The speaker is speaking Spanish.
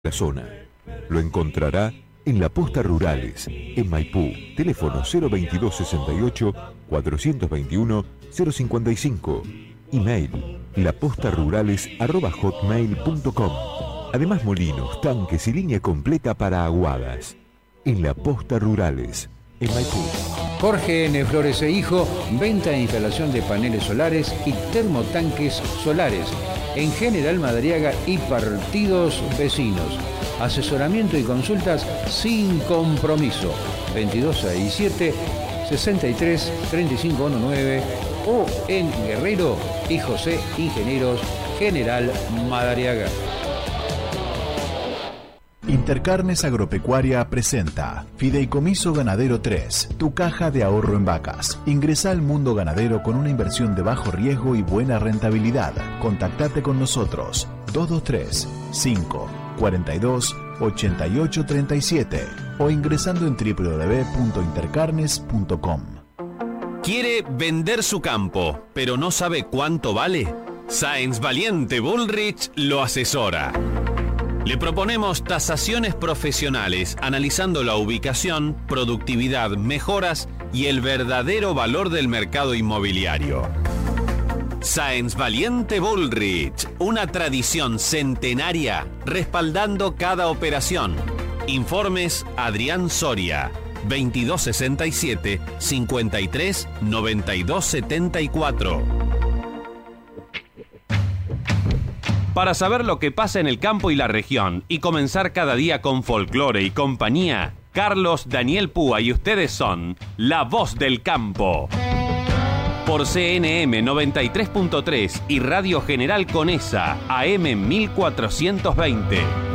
la zona. Lo encontrará en La Posta Rurales, en Maipú, teléfono 02268 421 055, email lapostarurales@hotmail.com. Además, molinos, tanques y línea completa para aguadas. En La Posta Rurales, en Maipú. Jorge N. Flores e Hijo, venta e instalación de paneles solares y termotanques solares en General Madariaga y partidos vecinos. Asesoramiento y consultas sin compromiso. 2267 63 3519 o en Guerrero y José Ingenieros General Madariaga. Intercarnes Agropecuaria presenta Fideicomiso Ganadero 3, tu caja de ahorro en vacas. Ingresa al mundo ganadero con una inversión de bajo riesgo y buena rentabilidad. Contactate con nosotros 223 5 42 88 37 o ingresando en www.intercarnes.com. ¿Quiere vender su campo, pero no sabe cuánto vale? Sáenz Valiente Bullrich lo asesora. Le proponemos tasaciones profesionales, analizando la ubicación, productividad, mejoras y el verdadero valor del mercado inmobiliario. Sáenz Valiente Bullrich, una tradición centenaria respaldando cada operación. Informes Adrián Soria, 2267 53 92 74. Para saber lo que pasa en el campo y la región y comenzar cada día con folclore y compañía, Carlos Daniel Púa y ustedes son La Voz del Campo. Por CNM 93.3 y Radio General Conesa, AM 1420.